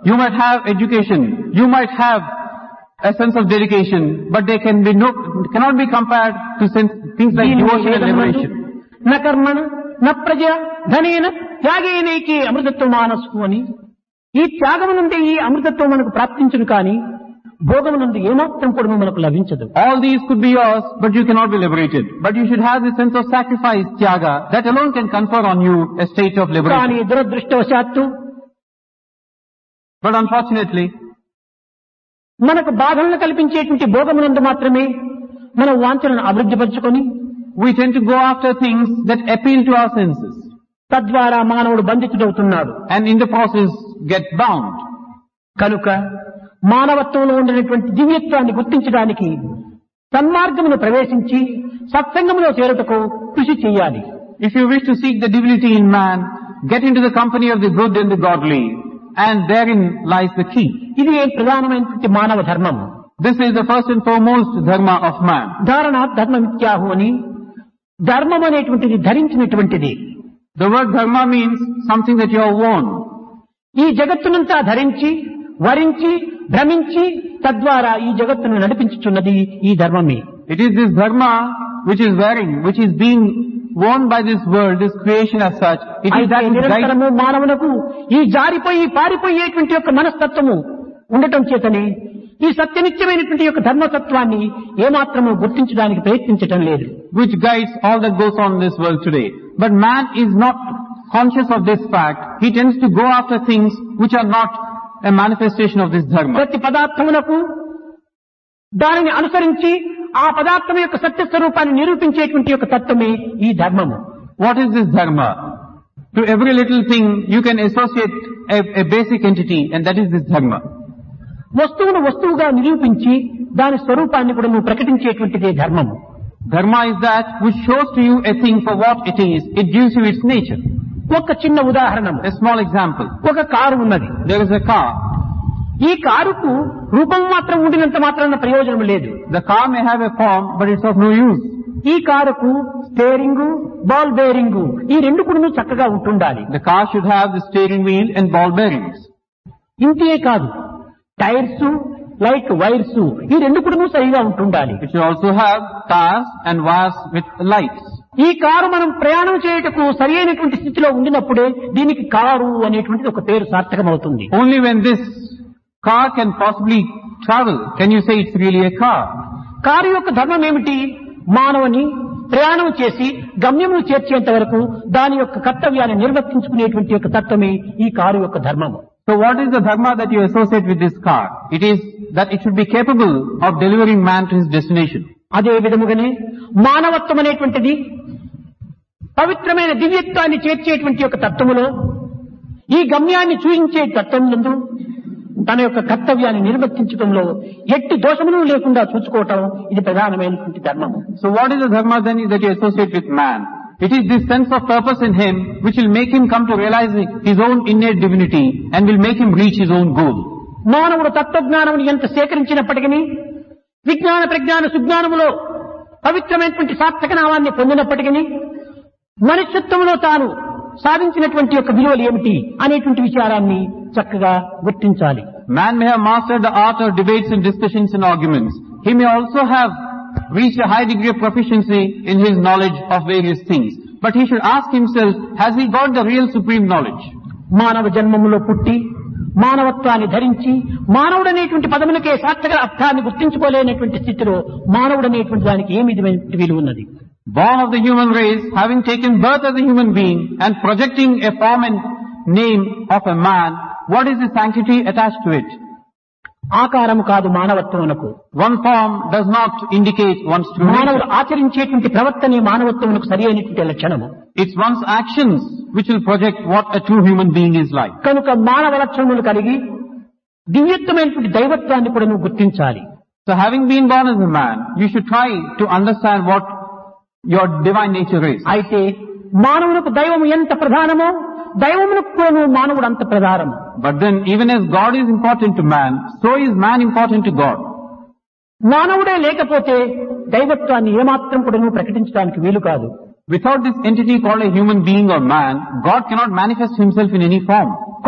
You might have education, you might have a sense of dedication, but they cannot be compared to things like devotion and liberation. న కర్మణ న ప్రజ ధనేన త్యాగేనైకి అమృతత్వ మానసు అని ఈ త్యాగము నుండి ఈ అమృతత్వం మనకు ప్రాప్తించును కానీ భోగము నుండి ఏమాత్రం కూడా మనకు లభించదు. All these could be yours, but you cannot be liberated. But you should have the sense of sacrifice, tyaga, that alone can confer on you a state of liberation. కానీ దురదృష్టవశాత్తు But unfortunately, మనకు బాధలను కల్పించేటువంటి భోగమునందు మాత్రమే మన వాంఛలను అభివృద్ధిపరచుకొని we tend to go after things that appeal to our senses, తద్వారా మానవుడు బంధితుడవుతున్నాడు. and in the process get bound. కనుక మానవత్వంలో ఉండినటువంటి దివ్యత్వాన్ని గుర్తించడానికి సన్మార్గమును ప్రవేశించి సత్సంగములో చేరుటకు కృషి చేయాలి. If you wish to seek the divinity in man, get into the company of the good and the godly, and therein lies the key. ఇది ప్రధానమైనటువంటి మానవ ధర్మము. This is the first and foremost dharma of man. ధారణ ధర్మమిత్యాహు అని ధర్మం అనేటువంటిది ధరించినటువంటిది. The word dharma means something that you have worn. ఈ జగత్తునంతా ధరించి వరించి భ్రమించి తద్వారా ఈ జగత్తును నడిపించుచున్నది ఈ ధర్మమే. It is this dharma which is wearing, which is being worn by this world, this creation as such. It is that నిరంతరము మానవునకు ఈ జారిపోయి పారిపోయేటువంటి యొక్క మనస్తత్వము ఉండటం చేతనే ఈ సత్యనిత్యమైనటువంటి యొక్క ధర్మతత్వాన్ని ఏమాత్రము గుర్తించడానికి ప్రయత్నించటం లేదు. which guides all that goes on in this world today. But man is not conscious of this fact. He tends to go after things which are not a manifestation of this dharma. ప్రతి పదార్థమునకు దానిని అనుసరించి ఆ పదార్థం యొక్క సత్య స్వరూపాన్ని నిరూపించేటువంటి యొక్క తత్వమే ఈ ధర్మము. What is this dharma? To every little thing you can associate a basic entity, and that is this dharma. వస్తువును వస్తువుగా నిరూపించి దాని స్వరూపాన్ని కూడా నువ్వు ప్రకటించేటువంటిదే ధర్మము. Dharma is that which shows to you a thing for what it is. It gives you its nature. ఒక చిన్న ఉదాహరణ, A small example. ఒక కారు ఉన్నది. There is a car. ఈ కారుకు రూపం మాత్రం ఉండినంత మాత్రాన ప్రయోజనం లేదు. The car may have a form, but it's of no use. ఈ కారుకు స్టీరింగ్ బాల్ బేరింగ్ ఈ రెండు కూడా చక్కగా ఉంటుండాలి. The car should have the steering wheel and ball bearings. ఇంతే కాదు, టైర్స్ లైక్ వైర్స్ ఈ రెండు కూడా సరిగా ఉంటుండాలి. It should also have tires and wires with lights. ఈ కారు మనం ప్రయాణం చేయుటకు సరి అయినటువంటి స్థితిలో ఉండినప్పుడే దీనికి కారు అనేటువంటిది ఒక పేరు సార్థకం అవుతుంది. Only when this car can possibly travel can you say it's really a car. Car యొక్క ధర్మం ఏమిటి? మానవుని ప్రయాణం చేసి గమ్యము చేర్చేంత వరకు దాని యొక్క కర్తవ్యాన్ని నిర్వర్తించుకునేటువంటి యొక్క తత్వమే ఈ కారు యొక్క ధర్మము. So what is the dharma that you associate with this car? It is that it should be capable of delivering man to his destination. అదే విధముగానే మానవత్వం అనేటువంటిది పవిత్రమైన దివ్యత్వాన్ని చేర్చేటువంటి యొక్క తత్వములో ఈ గమ్యాన్ని చూయించే తత్వం నందు తన యొక్క కర్తవ్యాన్ని నిర్వర్తించడంలో ఎట్టి దోషములు లేకుండా చూసుకోవటం ఇది ప్రధానమైనటువంటి ధర్మము. So what is the dharma then that you associate with man? It is this sense of purpose in him which will make him come to realize his own innate divinity and will make him reach his own goal. మానవుడు తత్వజ్ఞానమును ఎంత సేకరించినప్పటికీ విజ్ఞాన ప్రజ్ఞాన సుజ్ఞానములో పవిత్రమైనటువంటి సార్థక నామాన్ని పొందినప్పటికీ మనుష్యత్వంలో తాను సాధించినటువంటి యొక్క విలువలు ఏమిటి అనేటువంటి విచారాన్ని చక్కగా గుర్తించాలి. Man may have mastered the art of debates and discussions and arguments. He may also have reached a high degree of proficiency in his knowledge of various things. But he should ask himself, has he got the real supreme knowledge? మానవ జన్మములో పుట్టి మానవత్వాన్ని ధరించి మానవుడనేటువంటి పదములకే సార్థక అర్థాన్ని గుర్తించుకోలేనటువంటి స్థితిలో మానవుడనేటువంటి దానికి ఏమి విలువ ఉన్నది? Born of the human race, having taken birth as a human being and projecting a form and name of a man, what is the sanctity attached to it? ఆకారము కాదు మానవత్వమునకు. One form does not indicate one's true మానవుడు nature. ఆచరించేటువంటి ప్రవర్తనే మానవత్వమునకు సరి అయినటువంటి లక్షణము. It's one's actions which will project what a true human being is like. కనుక మానవ లక్షణములు కలిగి దివ్యత్వమైనటువంటి దైవత్వాన్ని కూడా నువ్వు గుర్తించాలి. So having been born as a man, you should try to understand what your divine nature is. అయితే మానవునికి దైవము ఎంత ప్రధానమో దైవమునకు కూడా మానవుడు అంత ప్రధానము. But then even as God is important to man, so is man important to God. మానవుడే లేకపోతే దైవత్వాన్ని ఏమాత్రం కూడా నువ్వు ప్రకటించడానికి వీలు కాదు. Without this entity called a human being or man, God cannot manifest himself in any form. కుమారుడే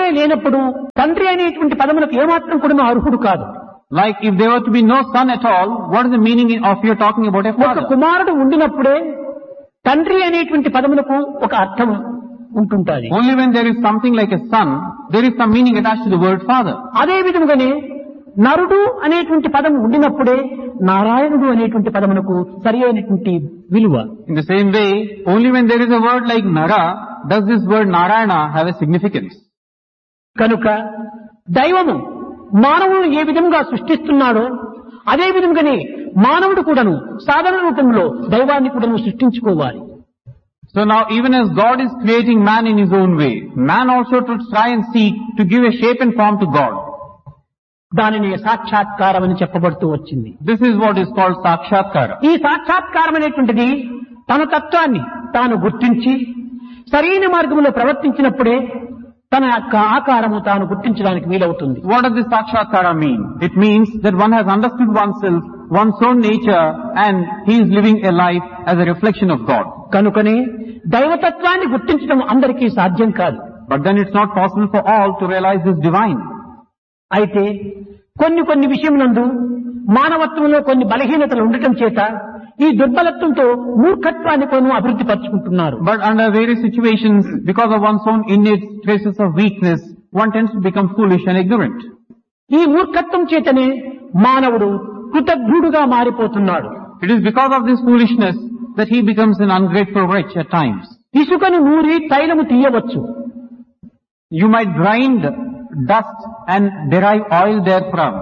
కుమారుడే లేనప్పుడు తండ్రి అనేటువంటి పదములకు ఏమాత్రం కూడా అర్హుడు కాదు. Like if there were to be no son at all, what is the meaning of your talking about a ఒక father? కుమారుడు ఉండినప్పుడే తండ్రి అనేటువంటి పదములకు ఒక అర్థం ఉంటుంటుంది. Only when there is something like a son, there is some meaning attached to the word father. అదే విధముగానే నరుడు అనేటువంటి పదం ఉండినప్పుడే నారాయణుడు అనేటువంటి పదమునకు సరి అయినటువంటి విలువ. In the same way, only when there is a word like Nara, does this word Narayana have a significance. కనుక దైవము మానవుడు ఏ విధంగా సృష్టిస్తున్నాడో అదే విధంగానే మానవుడు కూడాను సాధన రూపంలో దైవాన్ని కూడాను సృష్టించుకోవాలి. So now even as God is creating man in his own way, man also should try and seek to give a shape and form to God. దానిని సాక్షాత్కారం అని చెప్పబడుతూ వచ్చింది. This is what is called Sakshatkara. ఈ సాక్షాత్కారం అనేటువంటిది తన తత్వాన్ని తాను గుర్తించి సరైన మార్గంలో ప్రవర్తించినప్పుడే తన యొక్క ఆకారము తాను గుర్తించడానికి వీలవుతుంది. What does this Sakshatkara mean? It means that one has understood oneself, one's own nature, and he is living a life as a reflection of God. కనుకనే దైవతత్వాన్ని గుర్తించడం అందరికీ సాధ్యం కాదు. But then it's not possible for all to realize this divine. అయితే కొన్ని విషయమునందు మానవత్వంలో కొన్ని బలహీనతలు ఉండటం చేత ఈ దుర్బలత్వంతో మూర్ఖత్వాన్ని కొన్ని అభివృద్ధి పరుచుకుంటున్నారు. But under various situations, because of one's own innate traces of weakness, one tends to become foolish and ignorant. ఈ మూర్ఖత్వం చేతనే మానవుడు కృతజ్ఞుడుగా మారిపోతున్నాడు. It is because of this foolishness that he becomes an ungrateful wretch at times. ఇసుకను నూరి తైలము తీయవచ్చు. You might grind dust and derive oil therefrom.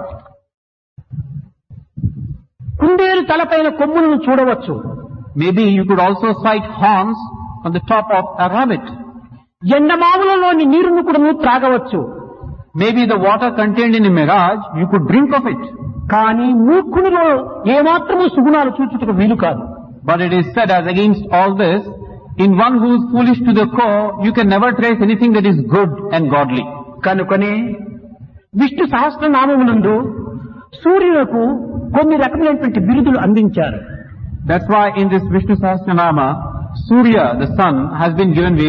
కుందేలు తలపైన కొమ్ములను చూడవచ్చు. Maybe you could also sight horns on the top of a rabbit. ఎండమావులలోని నీరును కూడా త్రాగవచ్చు. Maybe the water contained in a mirage, you could drink of it. కానీ మూర్ఖునిలో ఏమాత్రము సుగుణాలు చూచుటకు వీలు కాదు. But it is said as against all this, in one who is foolish to the core, you can never trace anything that is good and godly. కనుకనే విష్ణు సహస్రనామమునందు సూర్యులకు కొన్ని రకమైనటువంటి బిరుదులు అందించారు. That's why in this Vishnu Sahasranama, Surya, the sun, has been given